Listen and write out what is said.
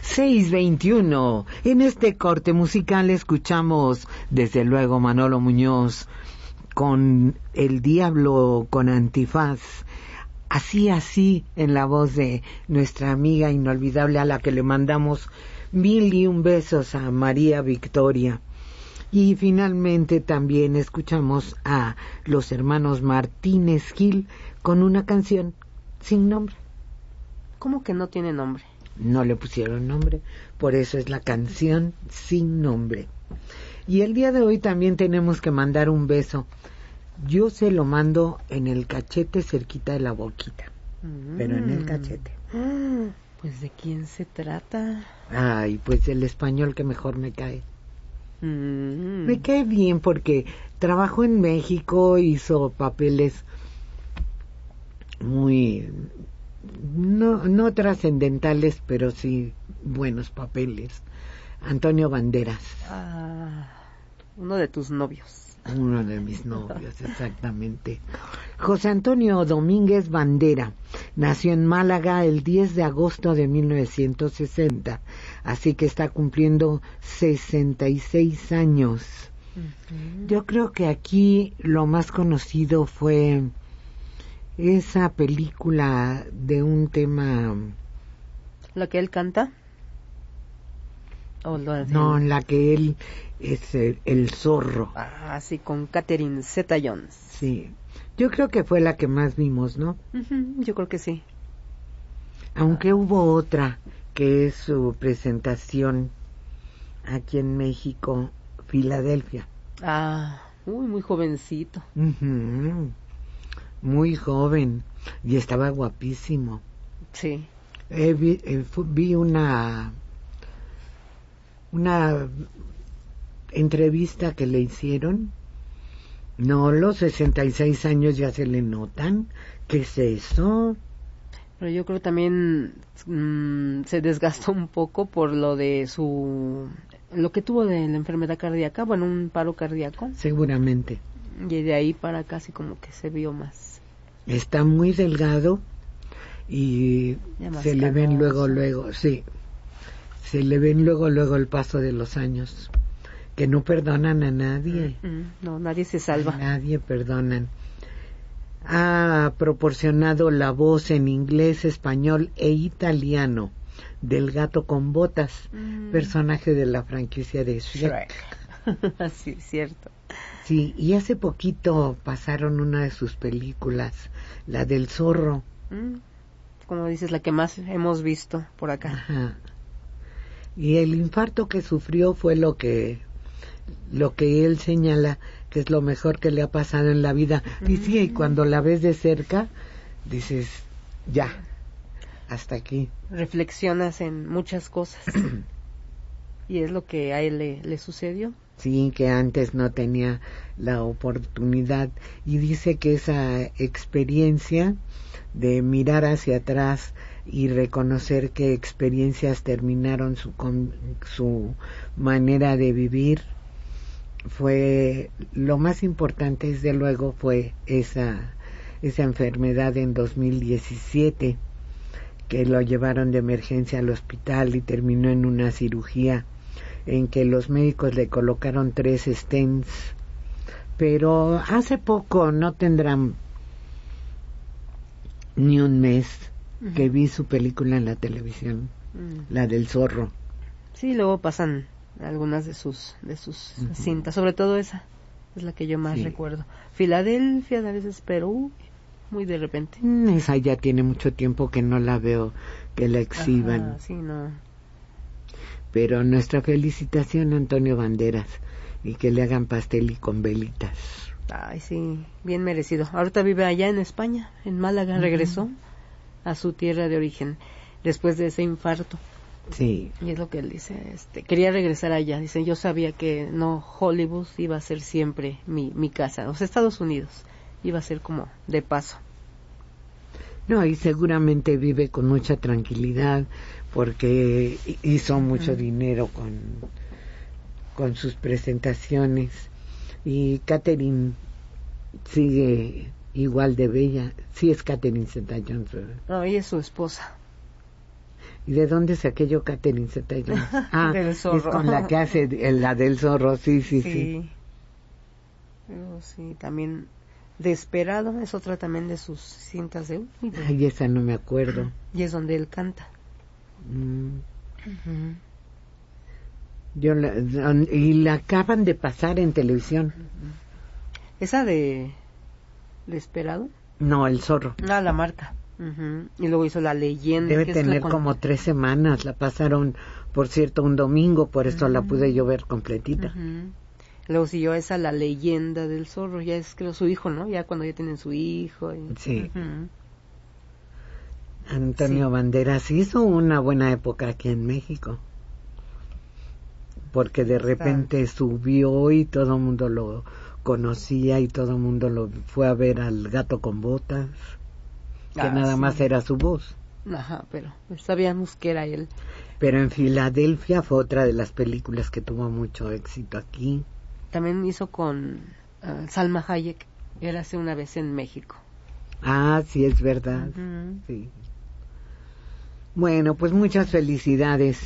6:21. En este corte musical escuchamos desde luego Manolo Muñoz con El Diablo con Antifaz. Así, en la voz de nuestra amiga inolvidable a la que le mandamos 1001 besos, a María Victoria. Y finalmente también escuchamos a los hermanos Martínez Gil con una canción sin nombre. ¿Cómo que no tiene nombre? No le pusieron nombre, por eso es la canción sin nombre. Y el día de hoy también tenemos que mandar un beso. Yo se lo mando en el cachete, cerquita de la boquita, pero en el cachete. Pues ¿de quién se trata? Ay, pues el español que mejor me cae. Me cae bien porque trabajó en México, hizo papeles muy no trascendentales, pero sí buenos papeles. Antonio Banderas. Uno de tus novios. Uno de mis novios, exactamente. José Antonio Domínguez Bandera nació en Málaga el 10 de agosto de 1960, así que está cumpliendo 66 años. Yo creo que aquí lo más conocido fue esa película de un tema... ¿La que él canta? No, en la que él es el zorro. Sí, con Catherine Zeta-Jones. Sí, yo creo que fue la que más vimos, ¿no? Yo creo que sí. Aunque hubo otra, que es su presentación aquí en México, Filadelfia. Muy jovencito. Muy joven, y estaba guapísimo. Sí. Vi una entrevista que le hicieron. No, los 66 años ya se le notan. ¿Qué es eso? Pero yo creo también se desgastó un poco por lo de lo que tuvo de la enfermedad cardíaca, bueno, un paro cardíaco. Seguramente. Y de ahí para casi como que se vio más. Está muy delgado y se le ven luego, sí. Se le ven luego el paso de los años, que no perdonan a nadie. No, nadie se salva. A nadie perdonan. Ha proporcionado la voz en inglés, español e italiano del gato con botas, personaje de la franquicia de Shrek. Sí, cierto. Sí, y hace poquito pasaron una de sus películas, la del zorro. Como dices, la que más hemos visto por acá. Ajá. Y el infarto que sufrió fue lo que él señala que es lo mejor que le ha pasado en la vida. Y sí, y cuando la ves de cerca, dices, ya, hasta aquí. Reflexionas en muchas cosas. Y es lo que a él le sucedió. Sí, que antes no tenía la oportunidad. Y dice que esa experiencia de mirar hacia atrás y reconocer qué experiencias terminaron su manera de vivir, fue lo más importante. Desde luego fue esa enfermedad en 2017, que lo llevaron de emergencia al hospital y terminó en una cirugía en que los médicos le colocaron 3 stents, pero hace poco, no tendrán ni un mes, que vi su película en la televisión, la del zorro. Sí, luego pasan algunas de sus cintas, sobre todo esa es la que yo más recuerdo. Filadelfia, a veces, pero muy de repente. Esa ya tiene mucho tiempo que no la veo que la exhiban. Sí, no. Pero nuestra felicitación a Antonio Banderas, y que le hagan pastel y con velitas. Ay, sí, bien merecido. Ahorita vive allá en España, en Málaga. Regresó a su tierra de origen después de ese infarto. Sí. Y es lo que él dice, quería regresar allá. Dice, yo sabía que no, Hollywood iba a ser siempre mi casa. O sea, Estados Unidos iba a ser como de paso. No, y seguramente vive con mucha tranquilidad porque hizo mucho dinero con sus presentaciones. Y Catherine sigue igual de bella. Sí, es Catherine Zeta-Jones, ¿verdad? No, ella es su esposa. ¿Y de dónde es aquello, Catherine Zeta-Jones? Del Zorro. Es con la que hace la del zorro, sí. Pero sí, también Desperado es otra también de sus cintas de... Ay, esa no me acuerdo. Y es donde él canta. Y la acaban de pasar en televisión. ¿Esa de Desperado? No, El Zorro. La marca. Y luego hizo La Leyenda. Debe tener como 3 semanas. La pasaron, por cierto, un domingo, por eso la pude yo ver completita. Luego siguió esa La Leyenda del Zorro. Ya es, creo, su hijo, ¿no? Ya cuando ya tienen su hijo. Sí. Antonio Banderas hizo una buena época aquí en México. Porque de repente subió y todo el mundo lo conocía y todo el mundo lo fue a ver al Gato con Botas, que nada más era su voz. Ajá, pero sabíamos que era él. Pero en Filadelfia fue otra de las películas que tuvo mucho éxito aquí. También hizo con Salma Hayek, Érase una vez en México. Sí, es verdad. Sí. Bueno, pues muchas felicidades.